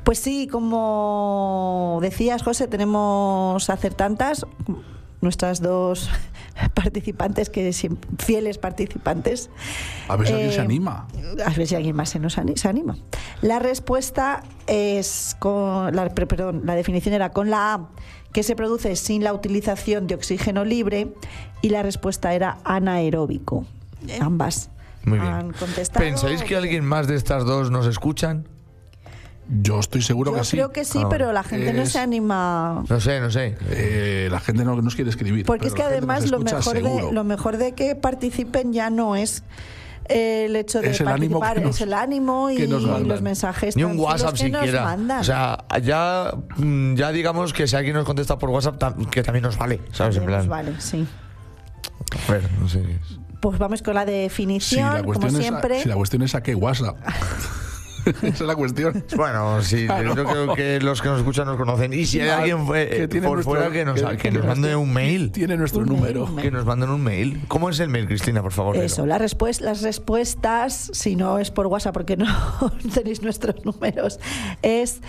Pues sí, como decías, José, tenemos acertantas, nuestras dos participantes, fieles participantes. A ver si alguien se anima. A ver si alguien más se anima. La respuesta es la definición era con la A, que se produce sin la utilización de oxígeno libre, y la respuesta era anaeróbico. Ambas Muy bien. han contestado. ¿Pensáis que alguien más de estas dos nos escuchan? Yo estoy seguro que sí. Yo creo que sí, pero la gente no se anima. No sé. La gente no nos quiere escribir. Porque es que además lo lo mejor de que participen ya no es el hecho de participar, es el ánimo y los mensajes. Ni un WhatsApp siquiera. Mandan. O sea, ya digamos que si alguien nos contesta por WhatsApp, que también nos vale, ¿sabes? En plan. Nos vale, sí. A ver, no sé. Pues vamos con la definición, como siempre. Si la cuestión es a qué WhatsApp. Esa es la cuestión. Bueno, sí, yo creo que los que nos escuchan nos conocen. Y si hay alguien por fuera que nos mande un mail. Tiene nuestro número. Que nos manden un mail. ¿Cómo es el mail, Cristina, por favor? Eso, las respuestas, si no es por WhatsApp porque no tenéis nuestros números, es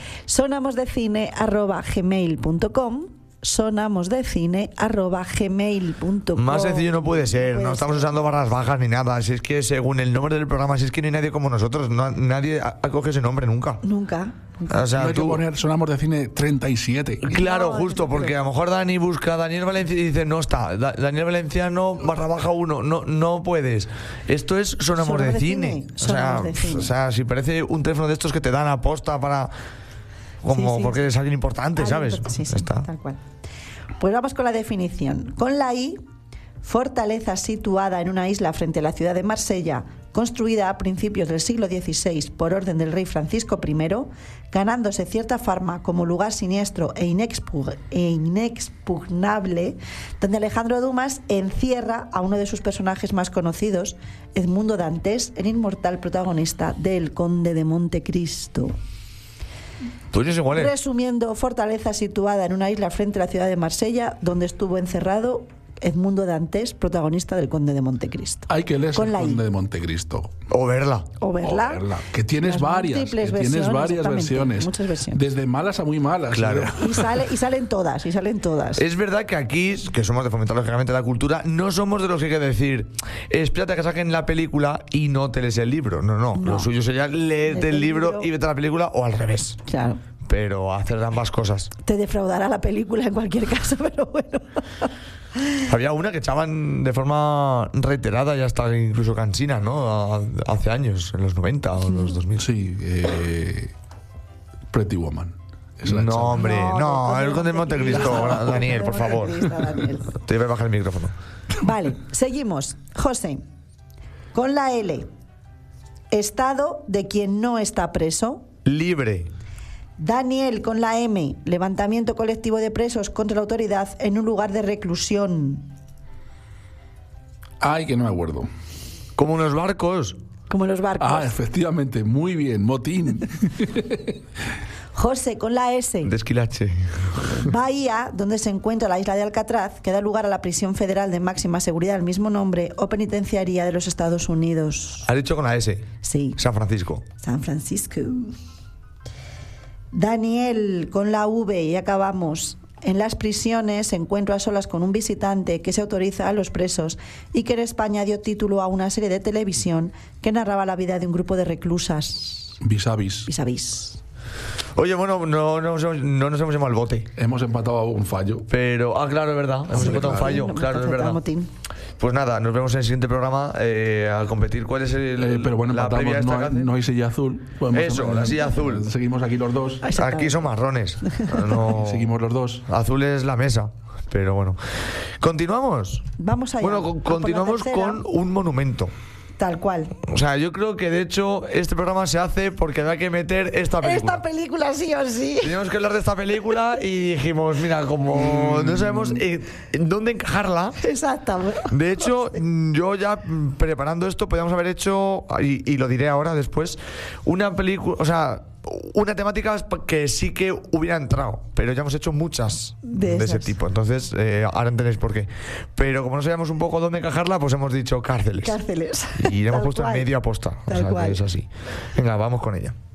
sonamosdecine@gmail.com. sonamosdecine@gmail.com. Más sencillo no puede ser, no estamos usando barras bajas ni nada. Si es que según el nombre del programa, si es que no hay nadie como nosotros, nadie acoge ese nombre nunca. Nunca. O sea, no hay que poner Sonamos de Cine 37. Claro, justo, porque a lo mejor Dani busca Daniel Valenciano y dice, no está, Daniel Valenciano /1, no puedes. Esto es Sonamos de Cine. O sea, si parece un teléfono de estos que te dan a posta para... porque eres alguien importante, ¿sabes? Sí, está. Tal cual. Pues vamos con la definición. Con la I, fortaleza situada en una isla frente a la ciudad de Marsella, construida a principios del siglo XVI por orden del rey Francisco I, ganándose cierta fama como lugar siniestro e inexpugnable, donde Alejandro Dumas encierra a uno de sus personajes más conocidos, Edmundo Dantes, el inmortal protagonista de El Conde de Montecristo. Pues igual. Resumiendo, fortaleza situada en una isla frente a la ciudad de Marsella, donde estuvo encerrado Edmundo Dantes, protagonista del Conde de Montecristo. Hay que leer El Conde de Montecristo. O verla. Que tienes varias. Versiones. Muchas versiones. Desde malas a muy malas. Claro. Y salen todas. Es verdad que aquí, que somos de fomentar lógicamente la cultura, no somos de los que hay que decir, espérate a que saquen la película y no te lees el libro. No. Lo suyo sería leerte el libro y vete a la película, o al revés. Claro. Pero hacer ambas cosas. Te defraudará la película en cualquier caso, pero bueno. Había una que echaban de forma reiterada y hasta incluso cansina, ¿no? Hace años, en los 90 o los 2000. Sí, Pretty Woman. No, hombre, El Conde de Montecristo, Daniel, por favor. Te voy a bajar el micrófono. Vale, seguimos. José, con la L, estado de quien no está preso. Libre. Daniel, con la M, levantamiento colectivo de presos contra la autoridad en un lugar de reclusión. Ay, que no me acuerdo. Como unos barcos. Como los barcos. Efectivamente, muy bien, motín. José, con la S. De Esquilache. Bahía, donde se encuentra la isla de Alcatraz, que da lugar a la prisión federal de máxima seguridad del mismo nombre o penitenciaría de los Estados Unidos. ¿Has dicho con la S? Sí. San Francisco. San Francisco. Daniel, con la V, y acabamos. En las prisiones se encuentra a solas con un visitante que se autoriza a los presos y que en España dio título a una serie de televisión que narraba la vida de un grupo de reclusas. Vis a vis. Vis a vis. Oye, bueno, no nos hemos llamado al bote. Hemos empatado a un fallo. Pero, claro, es verdad. Hemos empatado a un fallo. Claro, es verdad. Pues nada, nos vemos en el siguiente programa a competir. ¿Cuál es pero bueno, la previa de esta no hay silla azul. Eso, la silla azul. Seguimos aquí los dos. Aquí son marrones. No, seguimos los dos. Azul es la mesa. Pero bueno. ¿Continuamos? Vamos allá. Bueno, continuamos con un monumento. Tal cual. O sea, yo creo que de hecho este programa se hace porque había que meter esta película. Esta película sí o sí. Teníamos que hablar de esta película y dijimos, mira, como no sabemos dónde encajarla. Exacto. De hecho, yo ya preparando esto podíamos haber hecho, y lo diré ahora después, una película, o sea, una temática que sí que hubiera entrado, pero ya hemos hecho muchas de ese tipo. Entonces, ahora entendéis por qué. Pero como no sabíamos un poco dónde encajarla, pues hemos dicho cárceles. Cárceles. Y le hemos puesto en medio aposta. O sea, que es así. Venga, vamos con ella.